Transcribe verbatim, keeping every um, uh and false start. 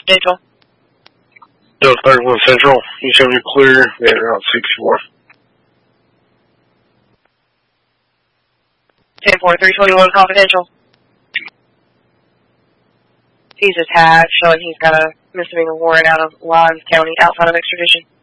Confidential. Delta thirty-one Central, you show me clear, and Route sixty-four. ten four three twenty-one Confidential. He's a tag showing he's got a misdemeanor warrant out of Lyons County outside of extradition.